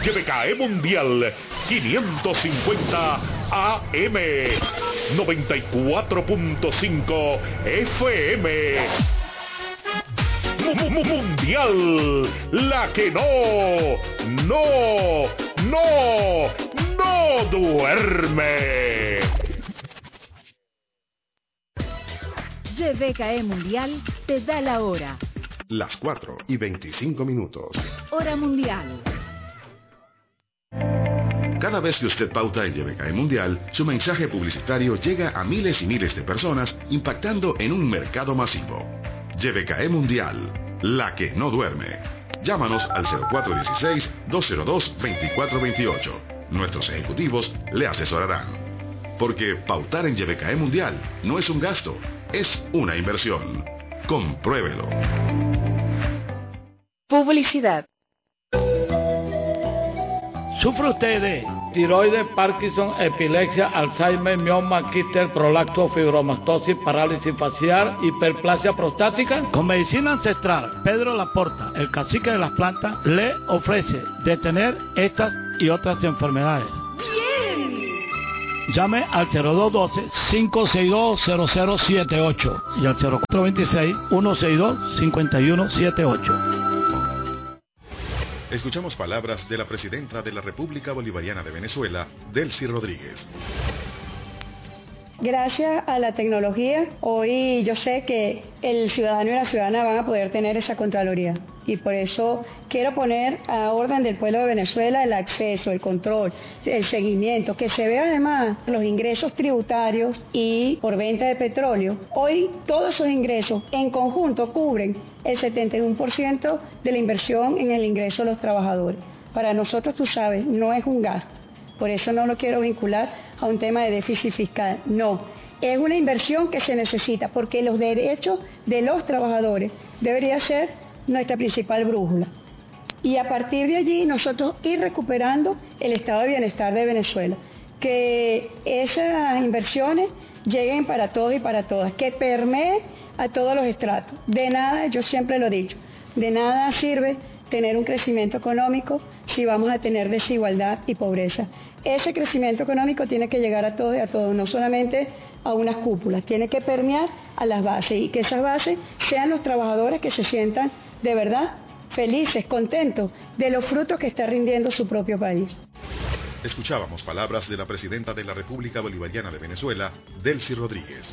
YBKE Mundial 550 AM 94.5 FM. Mundial, la que no duerme. YBKE Mundial te da la hora. Las 4:25. Hora mundial. Cada vez que usted pauta en YBKE Mundial, su mensaje publicitario llega a miles y miles de personas, impactando en un mercado masivo. YBKE Mundial, la que no duerme. Llámanos al 0416-202-2428. Nuestros ejecutivos le asesorarán. Porque pautar en YBKE Mundial no es un gasto, es una inversión. Compruébelo. Publicidad. ¿Sufre usted de tiroides, Parkinson, epilepsia, Alzheimer, mioma, quiste, prolacto, fibromastosis, parálisis facial, hiperplasia prostática? Con medicina ancestral, Pedro Laporta, el cacique de las plantas, le ofrece detener estas y otras enfermedades. ¡Bien! Llame al 0212-562-0078 y al 0426-162-5178. Escuchamos palabras de la presidenta de la República Bolivariana de Venezuela, Delcy Rodríguez. Gracias a la tecnología, hoy yo sé que el ciudadano y la ciudadana van a poder tener esa Contraloría. Y por eso quiero poner a orden del pueblo de Venezuela el acceso, el control, el seguimiento, que se vea además los ingresos tributarios y por venta de petróleo. Hoy todos esos ingresos en conjunto cubren el 71% de la inversión en el ingreso de los trabajadores. Para nosotros, tú sabes, no es un gasto. Por eso no lo quiero vincular a un tema de déficit fiscal. No, es una inversión que se necesita porque los derechos de los trabajadores debería ser nuestra principal brújula. Y a partir de allí nosotros ir recuperando el estado de bienestar de Venezuela. Que esas inversiones lleguen para todos y para todas, que permeen a todos los estratos. De nada, yo siempre lo he dicho, de nada sirve tener un crecimiento económico si vamos a tener desigualdad y pobreza. Ese crecimiento económico tiene que llegar a todos y a todos, no solamente a unas cúpulas, tiene que permear a las bases y que esas bases sean los trabajadores que se sientan de verdad felices, contentos de los frutos que está rindiendo su propio país. Escuchábamos palabras de la presidenta de la República Bolivariana de Venezuela, Delcy Rodríguez.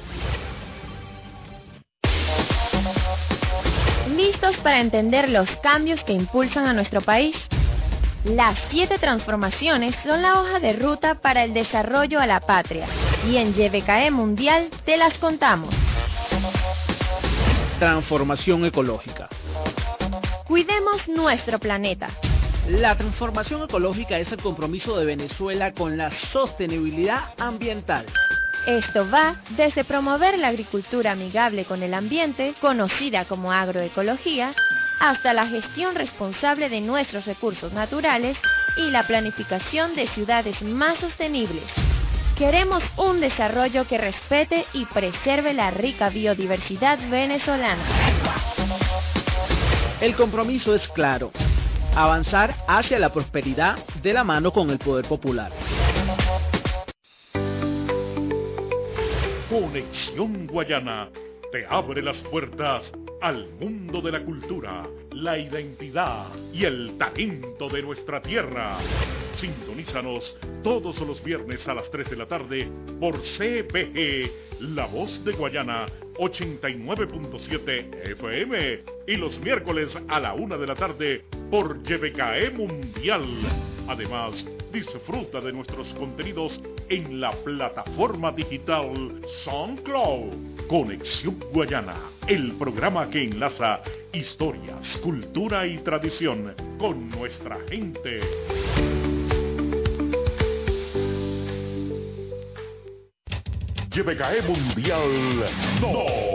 ¿Listos para entender los cambios que impulsan a nuestro país? Las 7 transformaciones son la hoja de ruta para el desarrollo a la patria. Y en YBKE Mundial te las contamos. Transformación ecológica. Cuidemos nuestro planeta. La transformación ecológica es el compromiso de Venezuela con la sostenibilidad ambiental. Esto va desde promover la agricultura amigable con el ambiente, conocida como agroecología, hasta la gestión responsable de nuestros recursos naturales y la planificación de ciudades más sostenibles. Queremos un desarrollo que respete y preserve la rica biodiversidad venezolana. El compromiso es claro: avanzar hacia la prosperidad de la mano con el poder popular. Conexión Guayana te abre las puertas al mundo de la cultura, la identidad y el talento de nuestra tierra. Sintonízanos todos los viernes a las 3 de la tarde por CBG, La Voz de Guayana, 89.7 FM, y los miércoles a la 1 de la tarde por YBKE Mundial. Además, disfruta de nuestros contenidos en la plataforma digital SoundCloud. Conexión Guayana, el programa que enlaza historias, cultura y tradición con nuestra gente. YBKE Mundial no